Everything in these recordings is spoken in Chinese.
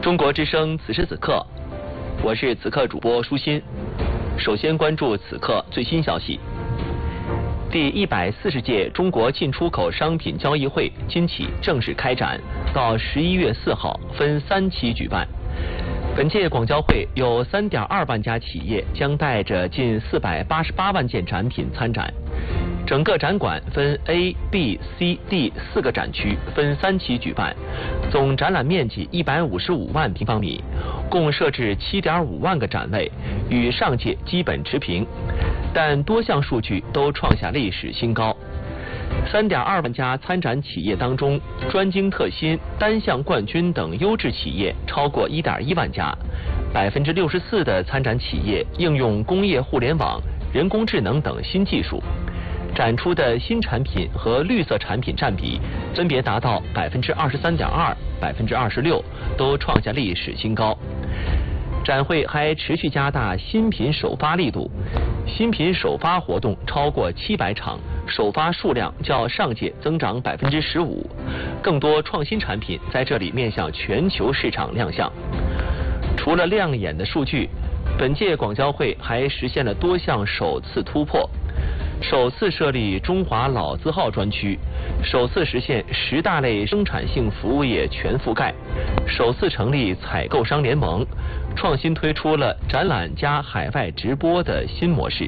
中国之声此时此刻，我是此刻主播舒心。首先关注此刻最新消息。第140届中国进出口商品交易会今起正式开展，到11月4号分3期举办。本届广交会有3.2万家企业将带着近488万件展品参展。整个展馆分 A、B、C、D 4个展区，分3期举办，总展览面积155万平方米，共设置7.5万个展位，与上届基本持平，但多项数据都创下历史新高。3.2万家参展企业当中，专精特新、单项冠军等优质企业超过1.1万家，64%的参展企业应用工业互联网、人工智能等新技术。展出的新产品和绿色产品占比分别达到23.2%、26%，都创下历史新高。展会还持续加大新品首发力度，新品首发活动超过700场，首发数量较上届增长15%，更多创新产品在这里面向全球市场亮相。除了亮眼的数据，本届广交会还实现了多项首次突破。首次设立中华老字号专区，首次实现10大类生产性服务业全覆盖，首次成立采购商联盟，创新推出了展览加海外直播的新模式。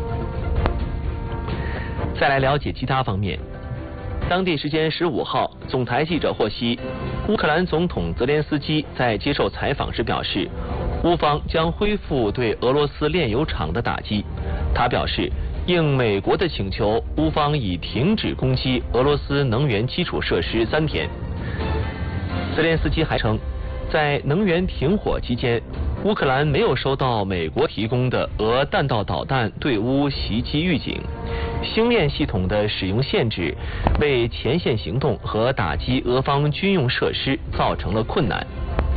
再来了解其他方面。当地时间15号，总台记者获悉，乌克兰总统泽连斯基在接受采访时表示，乌方将恢复对俄罗斯炼油厂的打击。他表示，应美国的请求，乌方已停止攻击俄罗斯能源基础设施3天。泽连斯基还称，在能源停火期间，乌克兰没有收到美国提供的俄弹道导弹对乌袭击预警。星链系统的使用限制，为前线行动和打击俄方军用设施造成了困难。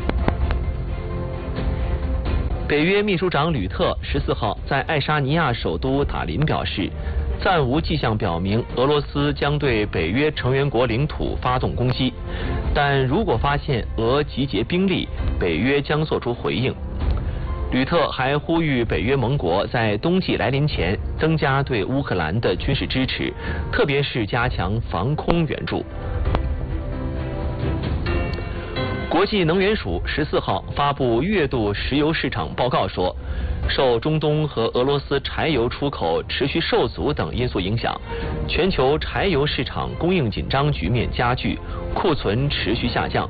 北约秘书长吕特14号在爱沙尼亚首都塔林表示，暂无迹象表明俄罗斯将对北约成员国领土发动攻击，但如果发现俄集结兵力，北约将作出回应。吕特还呼吁北约盟国在冬季来临前增加对乌克兰的军事支持，特别是加强防空援助。国际能源署14号发布月度石油市场报告说，受中东和俄罗斯柴油出口持续受阻等因素影响，全球柴油市场供应紧张局面加剧，库存持续下降。